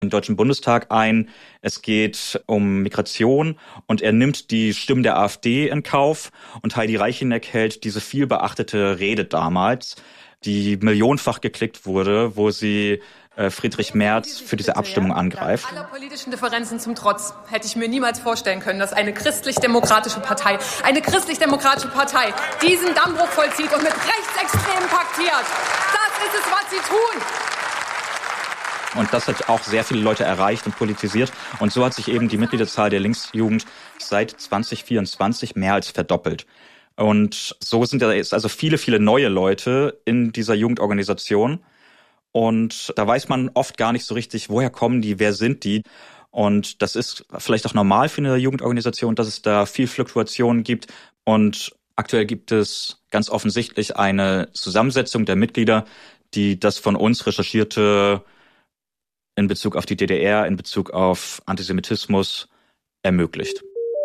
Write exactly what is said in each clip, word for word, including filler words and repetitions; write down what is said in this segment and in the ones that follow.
im Deutschen Bundestag ein. Es geht um Migration und er nimmt die Stimmen der AfD in Kauf. Und Heidi Reicheneck hält diese viel beachtete Rede damals, die millionenfach geklickt wurde, wo sie äh, Friedrich Merz für diese Abstimmung angreift. Aller politischen Differenzen zum Trotz hätte ich mir niemals vorstellen können, dass eine christlich-demokratische Partei, eine christlich-demokratische Partei diesen Dammbruch vollzieht und mit Rechtsextremen paktiert. Das ist es, was sie tun. Und das hat auch sehr viele Leute erreicht und politisiert. Und so hat sich eben die Mitgliederzahl der Linksjugend seit zwanzig vierundzwanzig mehr als verdoppelt. Und so sind da jetzt also viele, viele neue Leute in dieser Jugendorganisation. Und da weiß man oft gar nicht so richtig, woher kommen die, wer sind die. Und das ist vielleicht auch normal für eine Jugendorganisation, dass es da viel Fluktuation gibt. Und aktuell gibt es ganz offensichtlich eine Zusammensetzung der Mitglieder, die das von uns recherchierte in Bezug auf die D D R, in Bezug auf Antisemitismus ermöglicht.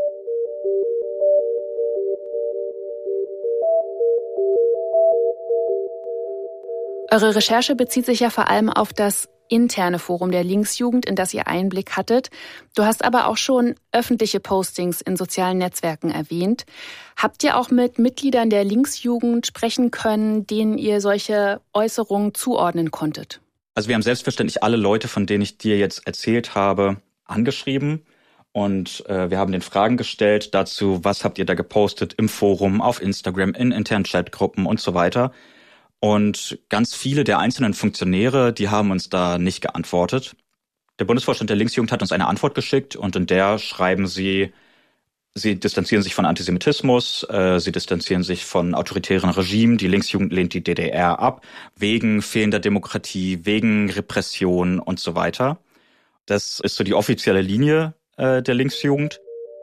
Eure Recherche bezieht sich ja vor allem auf das interne Forum der Linksjugend, in das ihr Einblick hattet. Du hast aber auch schon öffentliche Postings in sozialen Netzwerken erwähnt. Habt ihr auch mit Mitgliedern der Linksjugend sprechen können, denen ihr solche Äußerungen zuordnen konntet? Also wir haben selbstverständlich alle Leute, von denen ich dir jetzt erzählt habe, angeschrieben. Und äh, wir haben den Fragen gestellt dazu, was habt ihr da gepostet im Forum, auf Instagram, in internen Chatgruppen und so weiter. Und ganz viele der einzelnen Funktionäre, die haben uns da nicht geantwortet. Der Bundesvorstand der Linksjugend hat uns eine Antwort geschickt und in der schreiben sie, sie distanzieren sich von Antisemitismus, äh, sie distanzieren sich von autoritären Regimen, die Linksjugend lehnt die D D R ab, wegen fehlender Demokratie, wegen Repression und so weiter. Das ist so die offizielle Linie äh, der Linksjugend.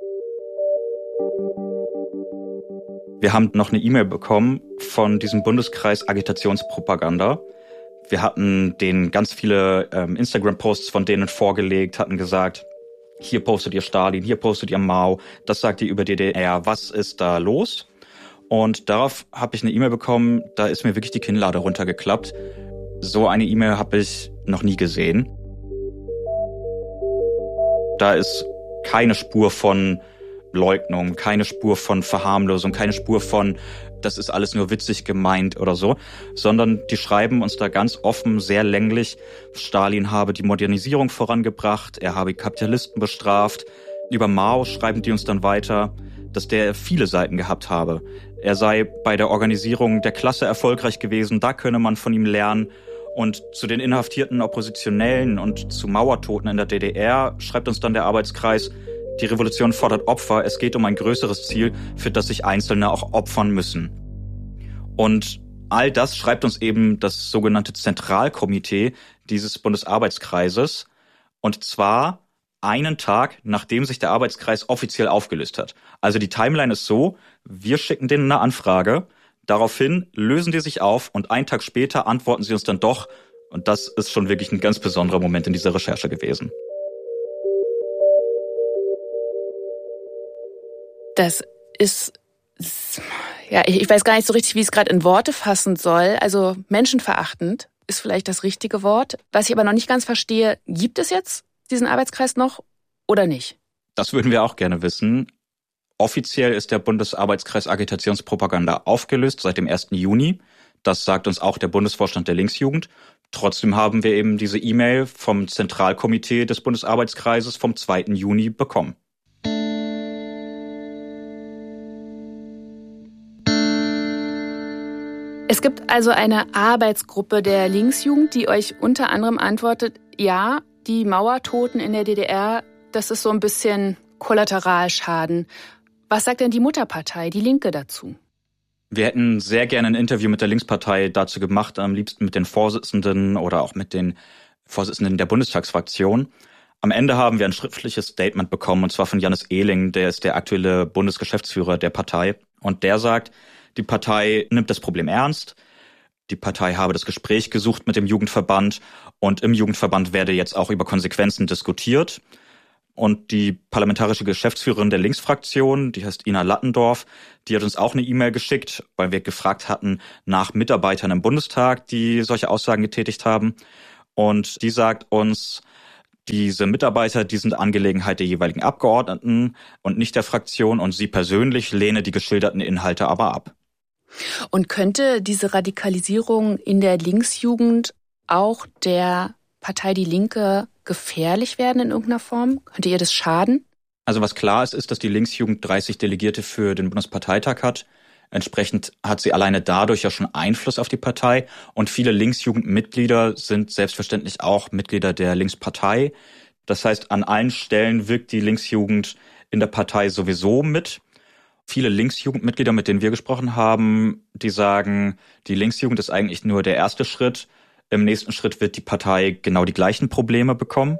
Wir haben noch eine E-Mail bekommen von diesem Bundeskreis Agitationspropaganda. Wir hatten denen ganz viele ähm, Instagram-Posts von denen vorgelegt, hatten gesagt, hier postet ihr Stalin, hier postet ihr Mao, das sagt ihr über D D R, was ist da los? Und darauf habe ich eine E-Mail bekommen, da ist mir wirklich die Kinnlade runtergeklappt. So eine E-Mail habe ich noch nie gesehen. Da ist keine Spur von Leugnung, keine Spur von Verharmlosung, keine Spur von, das ist alles nur witzig gemeint oder so, sondern die schreiben uns da ganz offen, sehr länglich, Stalin habe die Modernisierung vorangebracht, er habe Kapitalisten bestraft. Über Mao schreiben die uns dann weiter, dass der viele Seiten gehabt habe. Er sei bei der Organisierung der Klasse erfolgreich gewesen, da könne man von ihm lernen. Und zu den inhaftierten Oppositionellen und zu Mauertoten in der D D R schreibt uns dann der Arbeitskreis, die Revolution fordert Opfer, es geht um ein größeres Ziel, für das sich Einzelne auch opfern müssen. Und all das schreibt uns eben das sogenannte Zentralkomitee dieses Bundesarbeitskreises. Und zwar einen Tag, nachdem sich der Arbeitskreis offiziell aufgelöst hat. Also die Timeline ist so, wir schicken denen eine Anfrage, daraufhin lösen die sich auf und einen Tag später antworten sie uns dann doch. Und das ist schon wirklich ein ganz besonderer Moment in dieser Recherche gewesen. Das ist, ja, ich weiß gar nicht so richtig, wie ich es gerade in Worte fassen soll. Also menschenverachtend ist vielleicht das richtige Wort. Was ich aber noch nicht ganz verstehe, gibt es jetzt diesen Arbeitskreis noch oder nicht? Das würden wir auch gerne wissen. Offiziell ist der Bundesarbeitskreis Agitationspropaganda aufgelöst seit dem ersten Juni. Das sagt uns auch der Bundesvorstand der Linksjugend. Trotzdem haben wir eben diese E-Mail vom Zentralkomitee des Bundesarbeitskreises vom zweiten Juni bekommen. Es gibt also eine Arbeitsgruppe der Linksjugend, die euch unter anderem antwortet, ja, die Mauertoten in der D D R, das ist so ein bisschen Kollateralschaden. Was sagt denn die Mutterpartei, die Linke, dazu? Wir hätten sehr gerne ein Interview mit der Linkspartei dazu gemacht, am liebsten mit den Vorsitzenden oder auch mit den Vorsitzenden der Bundestagsfraktion. Am Ende haben wir ein schriftliches Statement bekommen, und zwar von Jannis Ehling, der ist der aktuelle Bundesgeschäftsführer der Partei. Und der sagt, die Partei nimmt das Problem ernst. Die Partei habe das Gespräch gesucht mit dem Jugendverband und im Jugendverband werde jetzt auch über Konsequenzen diskutiert. Und die parlamentarische Geschäftsführerin der Linksfraktion, die heißt Ina Lattendorf, die hat uns auch eine E-Mail geschickt, weil wir gefragt hatten nach Mitarbeitern im Bundestag, die solche Aussagen getätigt haben. Und die sagt uns, Diese Mitarbeiter, die sind Angelegenheit der jeweiligen Abgeordneten und nicht der Fraktion, und sie persönlich lehne die geschilderten Inhalte aber ab. Und könnte diese Radikalisierung in der Linksjugend auch der Partei Die Linke gefährlich werden in irgendeiner Form? Könnte ihr das schaden? Also was klar ist, ist, dass die Linksjugend dreißig Delegierte für den Bundesparteitag hat. Entsprechend hat sie alleine dadurch ja schon Einfluss auf die Partei. Und viele Linksjugendmitglieder sind selbstverständlich auch Mitglieder der Linkspartei. Das heißt, an allen Stellen wirkt die Linksjugend in der Partei sowieso mit. Viele Linksjugendmitglieder, mit denen wir gesprochen haben, die sagen, die Linksjugend ist eigentlich nur der erste Schritt. Im nächsten Schritt wird die Partei genau die gleichen Probleme bekommen.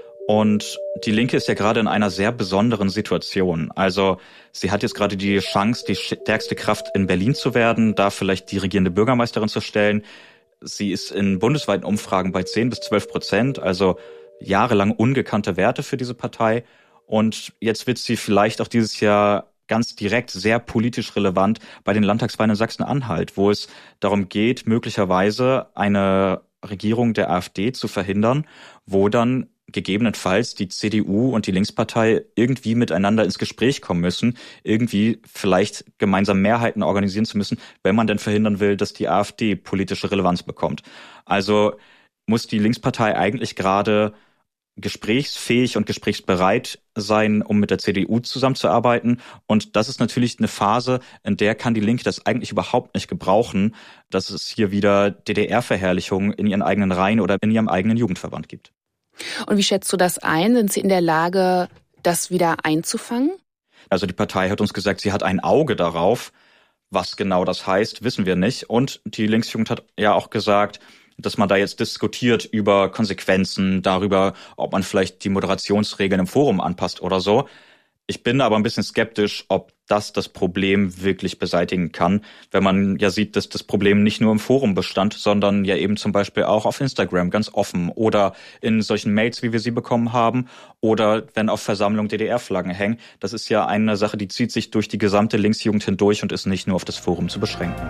Und die Linke ist ja gerade in einer sehr besonderen Situation. Also sie hat jetzt gerade die Chance, die stärkste Kraft in Berlin zu werden, da vielleicht die regierende Bürgermeisterin zu stellen. Sie ist in bundesweiten Umfragen bei zehn bis zwölf Prozent, also jahrelang ungekannte Werte für diese Partei. Und jetzt wird sie vielleicht auch dieses Jahr ganz direkt sehr politisch relevant bei den Landtagswahlen in Sachsen-Anhalt, wo es darum geht, möglicherweise eine Regierung der AfD zu verhindern, wo dann gegebenenfalls die C D U und die Linkspartei irgendwie miteinander ins Gespräch kommen müssen, irgendwie vielleicht gemeinsam Mehrheiten organisieren zu müssen, wenn man denn verhindern will, dass die AfD politische Relevanz bekommt. Also muss die Linkspartei eigentlich gerade gesprächsfähig und gesprächsbereit sein, um mit der C D U zusammenzuarbeiten. Und das ist natürlich eine Phase, in der kann die Linke das eigentlich überhaupt nicht gebrauchen, dass es hier wieder D D R-Verherrlichung in ihren eigenen Reihen oder in ihrem eigenen Jugendverband gibt. Und wie schätzt du das ein? Sind Sie in der Lage, das wieder einzufangen? Also die Partei hat uns gesagt, sie hat ein Auge darauf. Was genau das heißt, wissen wir nicht. Und die Linksjugend hat ja auch gesagt, dass man da jetzt diskutiert über Konsequenzen, darüber, ob man vielleicht die Moderationsregeln im Forum anpasst oder so. Ich bin aber ein bisschen skeptisch, ob das das Problem wirklich beseitigen kann, wenn man ja sieht, dass das Problem nicht nur im Forum bestand, sondern ja eben zum Beispiel auch auf Instagram ganz offen oder in solchen Mails, wie wir sie bekommen haben, oder wenn auf Versammlungen D D R-Flaggen hängen. Das ist ja eine Sache, die zieht sich durch die gesamte Linksjugend hindurch und ist nicht nur auf das Forum zu beschränken.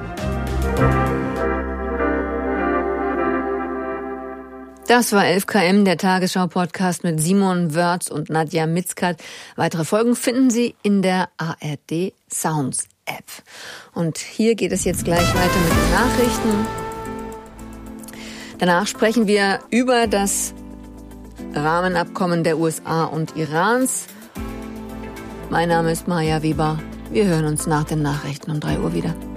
Das war elf Kilometer, der Tagesschau-Podcast mit Simon Wörz und Nadja Mitzkat. Weitere Folgen finden Sie in der A R D Sounds App. Und hier geht es jetzt gleich weiter mit den Nachrichten. Danach sprechen wir über das Rahmenabkommen der U S A und Irans. Mein Name ist Maja Weber. Wir hören uns nach den Nachrichten um drei Uhr wieder.